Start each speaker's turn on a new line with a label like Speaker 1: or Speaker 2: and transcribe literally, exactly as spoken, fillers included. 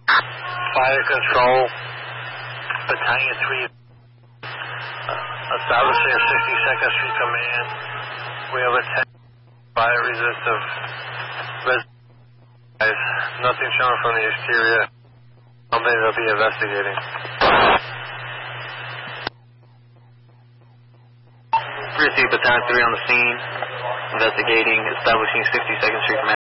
Speaker 1: Fire control, Battalion three, uh, establishing a sixty-second Street command. We have a ten fire resistive residence. Nothing shown from the exterior. Something they'll be investigating.
Speaker 2: Received Battalion three on the scene, investigating, establishing sixty-second Street command.